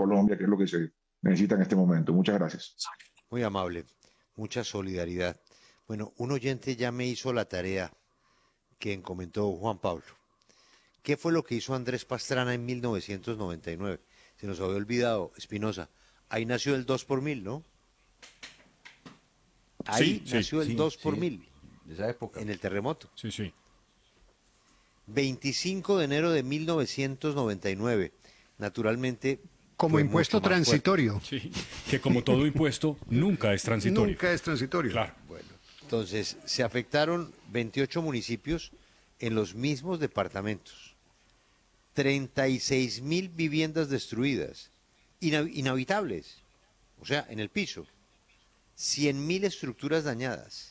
Colombia, que es lo que se necesita en este momento. Muchas gracias. Muy amable, mucha solidaridad. Bueno, un oyente ya me hizo la tarea que comentó Juan Pablo. ¿Qué fue lo que hizo Andrés Pastrana en 1999? Se nos había olvidado, Espinosa. Ahí nació el 2 por mil, ¿no? Sí, Ahí sí, nació el Sí, 2 por sí, mil, de esa época. en el terremoto. sí, sí. 25 de enero de 1999. Naturalmente Como fue impuesto mucho más fuerte. transitorio. Sí, que como todo impuesto, nunca es transitorio. Nunca es transitorio. Claro. Bueno, entonces se afectaron 28 municipios en los mismos departamentos. 36.000 viviendas destruidas, inhabitables, o sea, en el piso. 100.000 estructuras dañadas.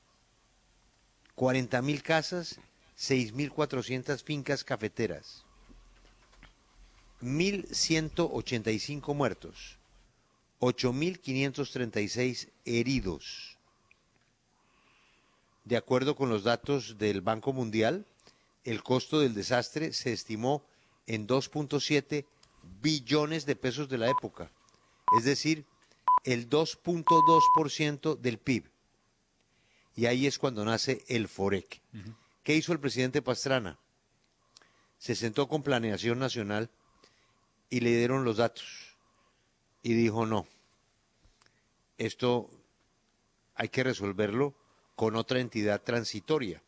40.000 casas, 6.400 fincas cafeteras. 1.185 muertos. 8.536 heridos. De acuerdo con los datos del Banco Mundial, el costo del desastre se estimó en 2.7 billones de pesos de la época, es decir, el 2.2% del PIB. Y ahí es cuando nace el FOREC. ¿Qué hizo el presidente Pastrana? Se sentó con Planeación Nacional y le dieron los datos. Y dijo, no, esto hay que resolverlo con otra entidad transitoria.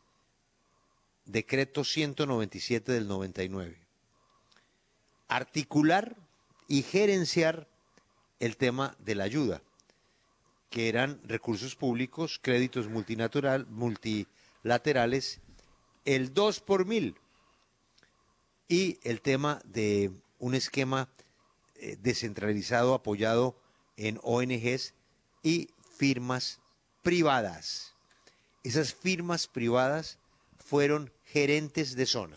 Decreto 197 del 99. Articular y gerenciar el tema de la ayuda, que eran recursos públicos, créditos multilaterales, el 2 por mil, y el tema de un esquema descentralizado apoyado en ONGs y firmas privadas. Esas firmas privadas fueron gerentes de zona.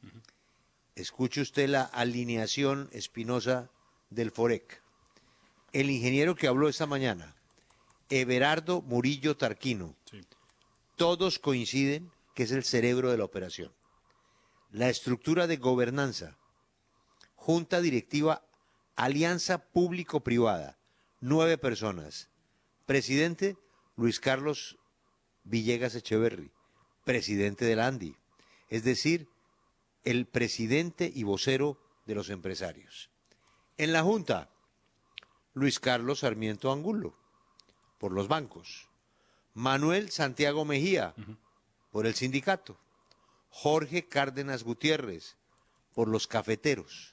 Escuche usted la alineación Espinosa del FOREC. El ingeniero que habló esta mañana, Everardo Murillo Tarquino, Sí. todos coinciden que es el cerebro de la operación. La estructura de gobernanza, junta directiva, alianza público-privada, 9 personas. Presidente, Luis Carlos Villegas Echeverry, presidente del ANDI, es decir, el presidente y vocero de los empresarios. En la Junta, Luis Carlos Sarmiento Angulo, por los bancos. Manuel Santiago Mejía, por el sindicato. Jorge Cárdenas Gutiérrez, por los cafeteros.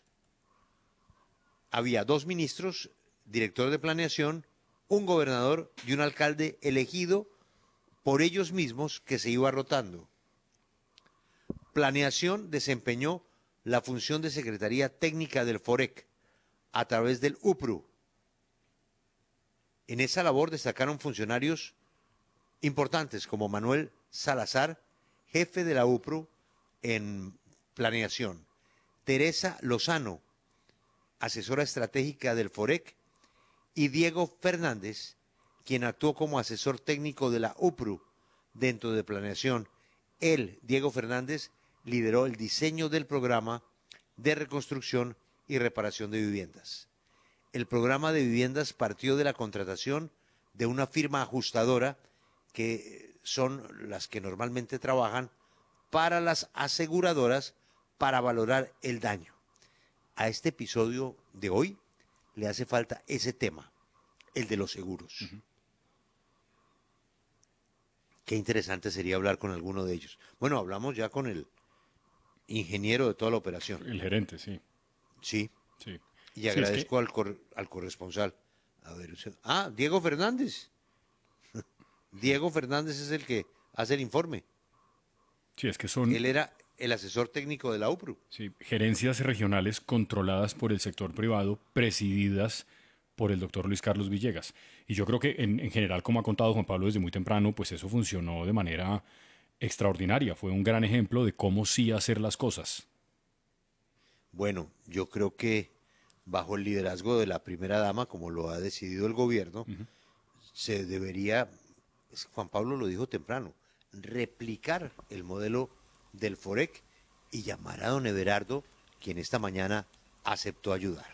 Había 2 ministros, director de planeación, un gobernador y un alcalde elegido por ellos mismos que se iba rotando. Planeación desempeñó la función de Secretaría Técnica del FOREC a través del UPRU. En esa labor destacaron funcionarios importantes como Manuel Salazar, jefe de la UPRU en planeación, Teresa Lozano, asesora estratégica del FOREC, y Diego Fernández, quien actuó como asesor técnico de la UPRU dentro de planeación. Él, Diego Fernández, lideró el diseño del programa de reconstrucción y reparación de viviendas. El programa de viviendas partió de la contratación de una firma ajustadora, que son las que normalmente trabajan para las aseguradoras para valorar el daño. A este episodio de hoy le hace falta ese tema, el de los seguros. Qué interesante sería hablar con alguno de ellos. Bueno, hablamos ya con el ingeniero de toda la operación. El gerente, sí. Sí, Sí, y sí, es que agradezco al corresponsal. A ver, Diego Fernández. Diego Fernández es el que hace el informe. sí, es que son Él era el asesor técnico de la UPRU. sí, gerencias regionales controladas por el sector privado, presididas por el doctor Luis Carlos Villegas. Y yo creo que en general, como ha contado Juan Pablo desde muy temprano, pues eso funcionó de manera extraordinaria. Fue un gran ejemplo de cómo sí hacer las cosas. Bueno, yo creo que bajo el liderazgo de la primera dama, como lo ha decidido el gobierno, se debería, Juan Pablo lo dijo temprano, replicar el modelo del FOREC y llamar a don Everardo, quien esta mañana aceptó ayudar.